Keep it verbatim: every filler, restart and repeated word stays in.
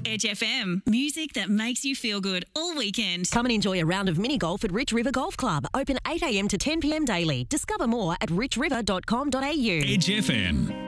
Edge F M. Music that makes you feel good all weekend. Come and enjoy a round of mini golf at Rich River Golf Club. Open eight a m to ten p m daily. Discover more at rich river dot com dot a u. Edge F M.